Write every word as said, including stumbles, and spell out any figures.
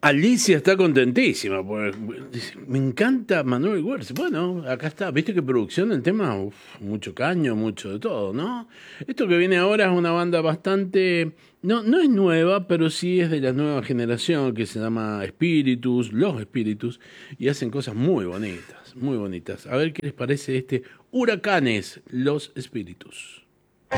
Alicia está contentísima, porque dice, me encanta Manuel Güerzzi. Bueno, acá está, viste qué producción el tema, uf, mucho caño, mucho de todo, ¿no? Esto que viene ahora es una banda bastante, no, no es nueva, pero sí es de la nueva generación, que se llama Espíritus, Los Espíritus, y hacen cosas muy bonitas, muy bonitas. A ver qué les parece este Huracanes, Los Espíritus.